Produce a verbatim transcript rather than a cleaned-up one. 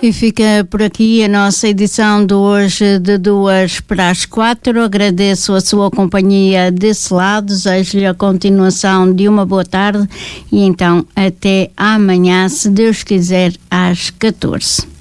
E fica por aqui a nossa edição de hoje de duas para as quatro. Agradeço a sua companhia desse lado, desejo-lhe a continuação de uma boa tarde e então até amanhã, se Deus quiser, às catorze.